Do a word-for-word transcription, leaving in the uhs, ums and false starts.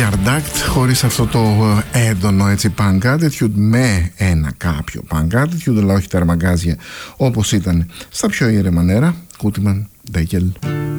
Backyard Act, χωρίς αυτό το έντονο έτσι punk attitude, με ένα κάποιο punk attitude, αλλά όχι τα αρμαγκάζια όπως ήταν στα πιο ήρεμα νέρα. Κούτιμαν, Ντέκελ.